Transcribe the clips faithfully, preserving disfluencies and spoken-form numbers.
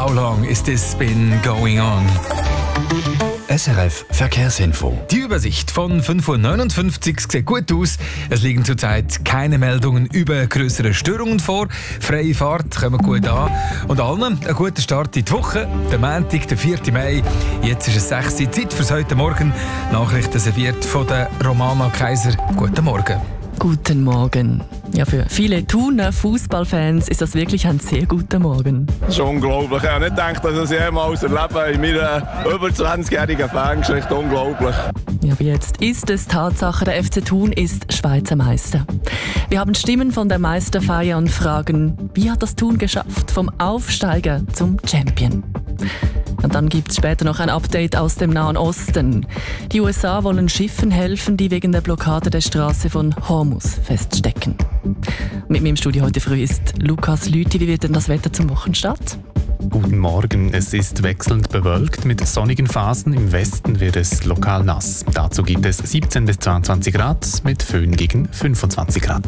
How long is this been going on? S R F Verkehrsinfo. Die Übersicht von fünf Uhr neunundfünfzig sieht gut aus. Es liegen zurzeit keine Meldungen über größere Störungen vor. Freie Fahrt kommen gut an. Und allen einen guten Start in die Woche. Der Montag, der vierten Mai. Jetzt ist es sechs Uhr, Zeit fürs heute Morgen. Nachrichten serviert von der Romana Kaiser. Guten Morgen. Guten Morgen. Ja, für viele Thuner Fußballfans ist das wirklich ein sehr guter Morgen. Das ist unglaublich. Ich habe nicht gedacht, dass ich das jemals erlebe in meiner über zwanzigjährigen Fangeschichte. Unglaublich. Ja, aber jetzt ist es Tatsache, der F C Thun ist Schweizer Meister. Wir haben Stimmen von der Meisterfeier und fragen, wie hat das Thun geschafft, vom Aufsteiger zum Champion? Und dann gibt es später noch ein Update aus dem Nahen Osten. Die U S A wollen Schiffen helfen, die wegen der Blockade der Straße von Hormuz feststecken. Mit mir im Studio heute früh ist Lukas Lüthi. Wie wird denn das Wetter zum Wochenstart? Guten Morgen. Es ist wechselnd bewölkt mit sonnigen Phasen. Im Westen wird es lokal nass. Dazu gibt es siebzehn bis zweiundzwanzig Grad mit Föhn gegen fünfundzwanzig Grad.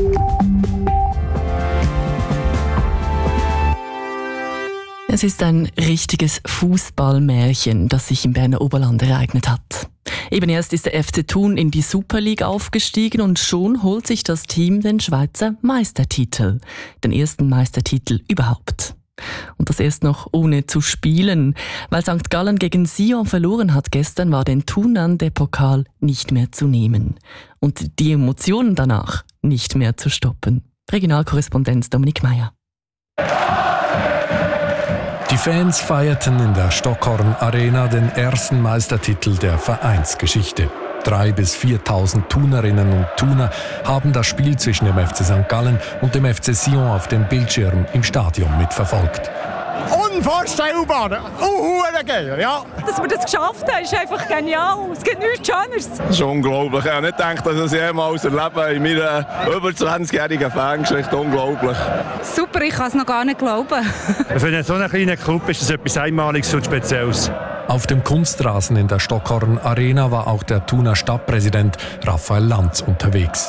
Es ist ein richtiges Fußballmärchen, das sich im Berner Oberland ereignet hat. Eben erst ist der F C Thun in die Super League aufgestiegen und schon holt sich das Team den Schweizer Meistertitel. Den ersten Meistertitel überhaupt. Und das erst noch ohne zu spielen. Weil Sankt Gallen gegen Sion verloren hat gestern, war den Thunern der Pokal nicht mehr zu nehmen. Und die Emotionen danach nicht mehr zu stoppen. Regionalkorrespondent Dominik Meier. Die Fans feierten in der Stockhorn Arena den ersten Meistertitel der Vereinsgeschichte. Dreitausend bis viertausend Thunerinnen und Thuner haben das Spiel zwischen dem F C Sankt Gallen und dem F C Sion auf dem Bildschirm im Stadion mitverfolgt. Unvorstellbar! Uh, geil, ja. Dass wir das geschafft haben, ist einfach genial. Es gibt nichts Schöneres. Das ist unglaublich. Ich habe nicht gedacht, dass ich das jemals erlebe in meiner über zwanzigjährigen Fangeschichte. Unglaublich. Super, ich kann es noch gar nicht glauben. Für so einen kleinen Club ist das etwas Einmaliges und Spezielles. Auf dem Kunstrasen in der Stockhorn Arena war auch der Thuner Stadtpräsident Raphael Lanz unterwegs.